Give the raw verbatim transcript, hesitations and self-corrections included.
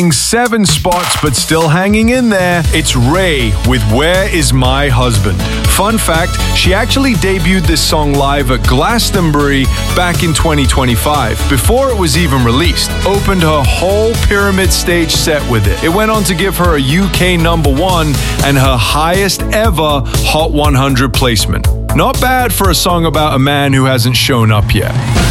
Seven spots, but still hanging in there. It's Ray with Where Is My Husband? Fun fact, she actually debuted this song live at Glastonbury back in twenty twenty-five, before it was even released. Opened her whole Pyramid stage set with it. It went on to give her a U K number one and her highest ever Hot one hundred placement. Not bad for a song about a man who hasn't shown up yet.